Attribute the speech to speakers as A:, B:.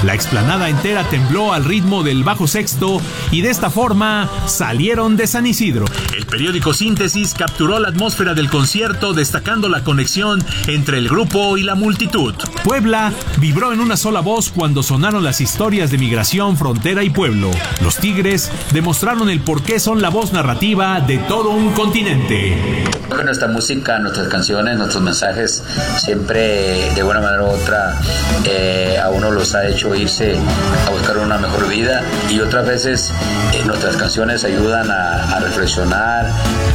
A: La explanada entera tembló al ritmo del bajo sexto y de esta forma salieron de San Isidro. El periódico Síntesis capturó la atmósfera del concierto destacando la conexión entre el grupo y la multitud. Puebla vibró en una sola voz cuando sonaron las historias de migración, frontera y pueblo. Los Tigres demostraron el por qué son la voz narrativa de todo un continente.
B: Nuestra música, nuestras canciones, nuestros mensajes siempre de una manera u otra a uno los ha hecho irse a buscar una mejor vida, y otras veces nuestras canciones ayudan a reflexionar.